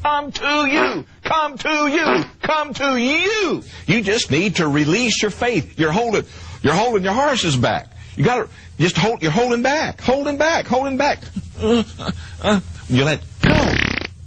come to you, come to you, come to you. You just need to release your faith. You're holding your horses back. You got to just hold. You're holding back, holding back, holding back. You let